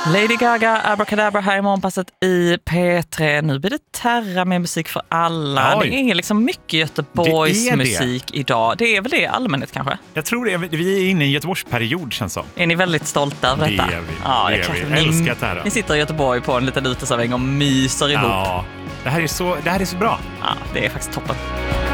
Lady Gaga, Abracadabra här i morgonpasset i P3. Nu blir det Terra med musik för alla. Oj. Det är liksom mycket Göteborgsmusik idag. Det är väl det i allmänhet kanske? Jag tror det. Vi är inne i en Göteborgsperiod, känns som. Är ni väldigt stolta över detta? Det är vi. Ja, det är vi. Jag älskar Terra. Ni sitter i Göteborg på en liten uteservering och myser ihop. Ja, det här är så bra. Ja, det är faktiskt toppen.